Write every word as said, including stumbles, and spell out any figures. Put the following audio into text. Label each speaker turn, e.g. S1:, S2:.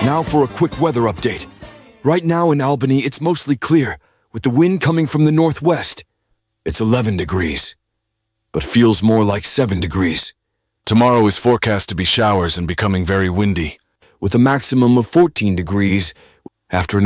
S1: Now for a quick weather update. Right now in Albany, it's mostly clear, with the wind coming from the northwest. It's eleven degrees, but feels more like seven degrees.
S2: Tomorrow is forecast to be showers and becoming very windy,
S1: with a maximum of fourteen degrees after an